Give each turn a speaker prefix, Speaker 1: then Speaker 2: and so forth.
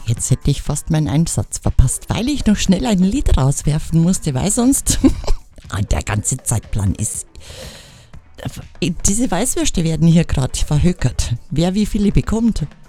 Speaker 1: Jetzt hätte ich fast meinen Einsatz verpasst, weil ich noch schnell ein Lied rauswerfen musste, weil sonst der ganze Zeitplan ist... Diese Weißwürste werden hier gerade verhökert. Wer wie viele bekommt.